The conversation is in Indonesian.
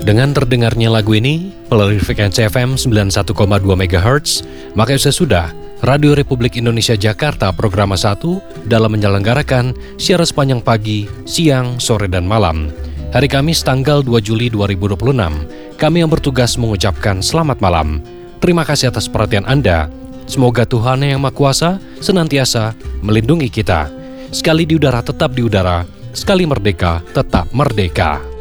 Dengan terdengarnya lagu ini melalui frekuensi FM 91,2 MHz, maka sudah Radio Republik Indonesia Jakarta Programa 1 dalam menyelenggarakan siaran sepanjang pagi, siang, sore, dan malam. Hari Kamis tanggal 2 Juli 2026, kami yang bertugas mengucapkan selamat malam. Terima kasih atas perhatian Anda. Semoga Tuhan Yang Maha Kuasa senantiasa melindungi kita. Sekali di udara tetap di udara, sekali merdeka tetap merdeka.